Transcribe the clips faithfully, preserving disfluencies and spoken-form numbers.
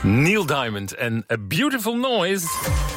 Neil Diamond en A Beautiful Noise.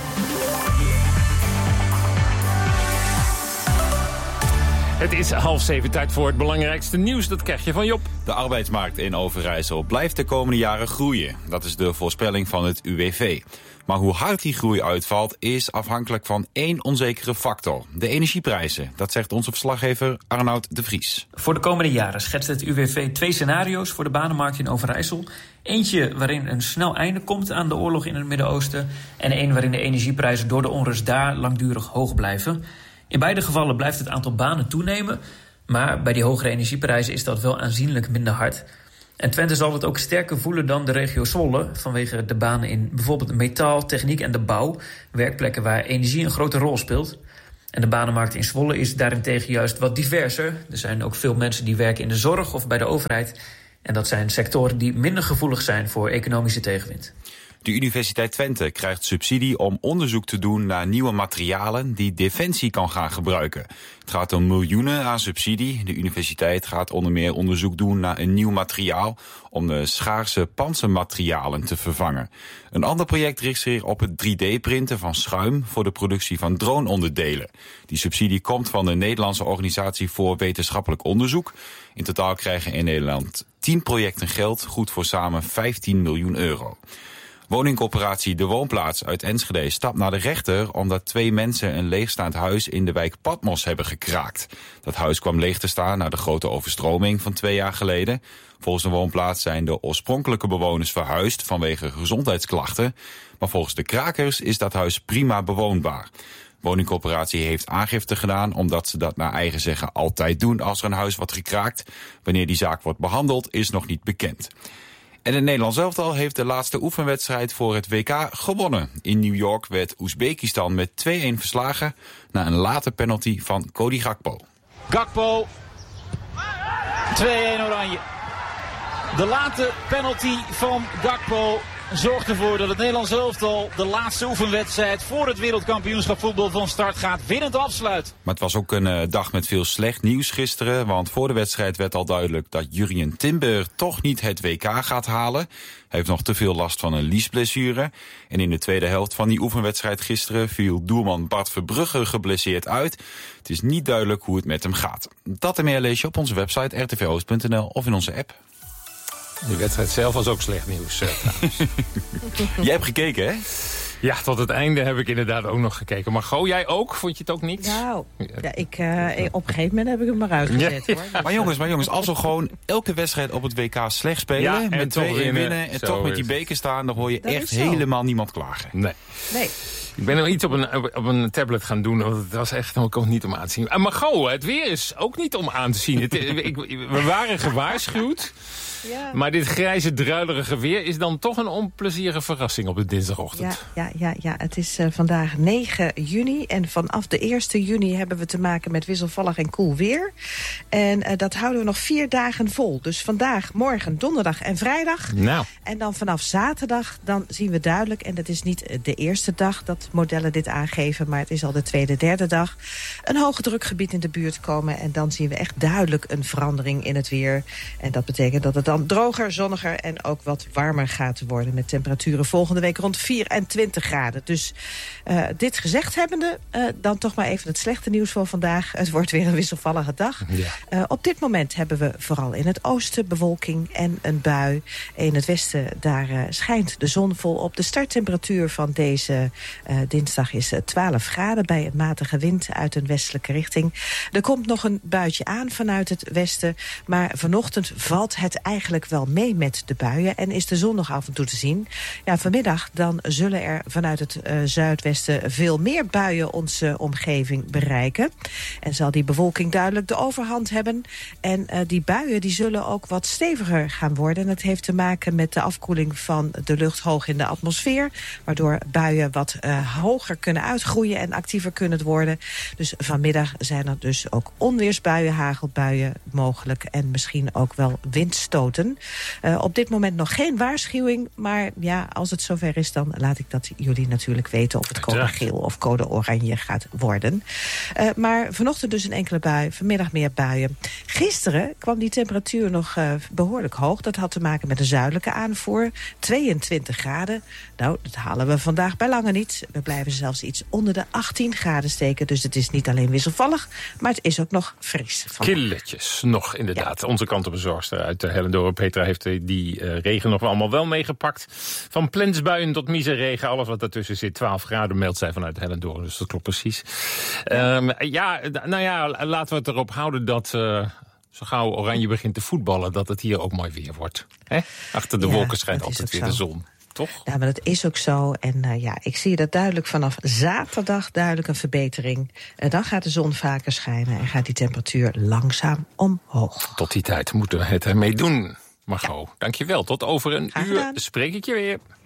Het is half zeven, tijd voor het belangrijkste nieuws. Dat krijg je van Job. De arbeidsmarkt in Overijssel blijft de komende jaren groeien. Dat is de voorspelling van het U W V. Maar hoe hard die groei uitvalt is afhankelijk van één onzekere factor. De energieprijzen. Dat zegt onze verslaggever Arnoud de Vries. Voor de komende jaren schetst het U W V twee scenario's voor de banenmarkt in Overijssel. Eentje waarin een snel einde komt aan de oorlog in het Midden-Oosten. En één waarin de energieprijzen door de onrust daar langdurig hoog blijven. In beide gevallen blijft het aantal banen toenemen. Maar bij die hogere energieprijzen is dat wel aanzienlijk minder hard. En Twente zal het ook sterker voelen dan de regio Zwolle, vanwege de banen in bijvoorbeeld metaal, techniek en de bouw. Werkplekken waar energie een grote rol speelt. En de banenmarkt in Zwolle is daarentegen juist wat diverser. Er zijn ook veel mensen die werken in de zorg of bij de overheid. En dat zijn sectoren die minder gevoelig zijn voor economische tegenwind. De Universiteit Twente krijgt subsidie om onderzoek te doen naar nieuwe materialen die Defensie kan gaan gebruiken. Het gaat om miljoenen aan subsidie. De universiteit gaat onder meer onderzoek doen naar een nieuw materiaal om de schaarse pantsermaterialen te vervangen. Een ander project richt zich op het drie D-printen van schuim voor de productie van droneonderdelen. Die subsidie komt van de Nederlandse Organisatie voor Wetenschappelijk Onderzoek. In totaal krijgen in Nederland tien projecten geld, goed voor samen vijftien miljoen euro. Woningcorporatie De Woonplaats uit Enschede stapt naar de rechter omdat twee mensen een leegstaand huis in de wijk Patmos hebben gekraakt. Dat huis kwam leeg te staan na de grote overstroming van twee jaar geleden. Volgens de Woonplaats zijn de oorspronkelijke bewoners verhuisd vanwege gezondheidsklachten. Maar volgens de krakers is dat huis prima bewoonbaar. Woningcorporatie heeft aangifte gedaan omdat ze dat naar eigen zeggen altijd doen als er een huis wordt gekraakt. Wanneer die zaak wordt behandeld is nog niet bekend. En het Nederlands elftal heeft de laatste oefenwedstrijd voor het W K gewonnen. In New York werd Oezbekistan met twee-een verslagen na een late penalty van Cody Gakpo. Gakpo, twee-een Oranje. De late penalty van Gakpo zorgt ervoor dat het Nederlands elftal de laatste oefenwedstrijd voor het wereldkampioenschap voetbal van start gaat winnend afsluit. Maar het was ook een uh, dag met veel slecht nieuws gisteren, want voor de wedstrijd werd al duidelijk dat Jurrien Timber toch niet het W K gaat halen. Hij heeft nog te veel last van een liesblessure. En in de tweede helft van die oefenwedstrijd gisteren viel doelman Bart Verbrugge geblesseerd uit. Het is niet duidelijk hoe het met hem gaat. Dat en meer lees je op onze website r t v oost punt n l of in onze app. De wedstrijd zelf was ook slecht nieuws. Uh, Jij hebt gekeken, hè? Ja, tot het einde heb ik inderdaad ook nog gekeken. Maar Go, jij ook? Vond je het ook niet? Nou, ja, ik, uh, op een gegeven moment heb ik hem maar uitgezet. Ja. Hoor. Dus, maar jongens, maar jongens, als we gewoon elke wedstrijd op het W K slecht spelen, ja, met twee winnen, winnen en zo toch met die is beker staan, dan hoor je dat echt helemaal niemand klagen. Nee. Nee. Ik ben nog iets op een, op een tablet gaan doen, want het was echt ook niet om aan te zien. Maar Go, het weer is ook niet om aan te zien. Het, ik, we waren gewaarschuwd. Ja. Maar dit grijze, druilerige weer is dan toch een onplezierige verrassing op de dinsdagochtend. Ja, ja, ja, ja. Het is uh, vandaag negen juni en vanaf de eerste juni hebben we te maken met wisselvallig en koel weer. En uh, dat houden we nog vier dagen vol. Dus vandaag, morgen, donderdag en vrijdag. Nou. En dan vanaf zaterdag, dan zien we duidelijk, en dat is niet de eerste dag dat modellen dit aangeven, maar het is al de tweede, derde dag, een hoge drukgebied in de buurt komen. En dan zien we echt duidelijk een verandering in het weer. En dat betekent dat het dan droger, zonniger en ook wat warmer gaat worden. Met temperaturen volgende week rond vierentwintig graden. Dus uh, dit gezegd hebbende, uh, dan toch maar even het slechte nieuws voor vandaag. Het wordt weer een wisselvallige dag. Ja. Uh, op dit moment hebben we vooral in het oosten bewolking en een bui. In het westen, daar uh, schijnt de zon volop. De starttemperatuur van deze uh, dinsdag is uh, twaalf graden... bij een matige wind uit een westelijke richting. Er komt nog een buitje aan vanuit het westen. Maar vanochtend valt het eigenlijk wel mee met de buien en is de zon nog af en toe te zien. Ja, vanmiddag dan zullen er vanuit het uh, zuidwesten veel meer buien onze omgeving bereiken. En zal die bewolking duidelijk de overhand hebben. En uh, die buien die zullen ook wat steviger gaan worden. En dat heeft te maken met de afkoeling van de lucht hoog in de atmosfeer, waardoor buien wat uh, uh, hoger kunnen uitgroeien en actiever kunnen worden. Dus vanmiddag zijn er dus ook onweersbuien, hagelbuien mogelijk en misschien ook wel windstoten. Uh, op dit moment nog geen waarschuwing, maar ja, als het zover is, dan laat ik dat jullie natuurlijk weten of het code geel of code oranje gaat worden. Uh, maar vanochtend dus een enkele bui, vanmiddag meer buien. Gisteren kwam die temperatuur nog uh, behoorlijk hoog. Dat had te maken met de zuidelijke aanvoer. tweeëntwintig graden. Nou, dat halen we vandaag bij lange niet. We blijven zelfs iets onder de achttien graden steken. Dus het is niet alleen wisselvallig, maar het is ook nog fris. Killetjes nog, inderdaad. Ja. Onze kantenbezorgster uit Hellendoorn, Petra, heeft die uh, regen nog allemaal wel meegepakt. Van plensbuien tot miseregen, alles wat daartussen zit. twaalf graden meldt zij vanuit Hellendoorn, dus dat klopt precies. Ja, um, ja nou ja, laten we het erop houden dat Uh, zo gauw Oranje begint te voetballen, dat het hier ook mooi weer wordt. Hè? Achter de ja, wolken schijnt altijd weer zo. De zon. Toch? Ja, maar dat is ook zo. En uh, ja, ik zie dat duidelijk vanaf zaterdag duidelijk een verbetering. Uh, dan gaat de zon vaker schijnen en gaat die temperatuur langzaam omhoog. Tot die tijd moeten we het ermee doen. Margot, ja. Dank je wel. Tot over een Graag uur gedaan. spreek ik je weer.